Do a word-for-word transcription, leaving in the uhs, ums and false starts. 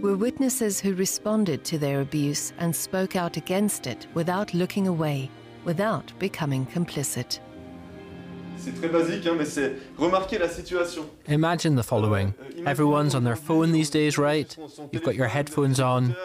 were witnesses who responded to their abuse and spoke out against it without looking away, without becoming complicit. C'est très basique, hein, mais c'est remarquer la situation. Imagine the following. Everyone's on their phone these days, right? You've got your headphones on,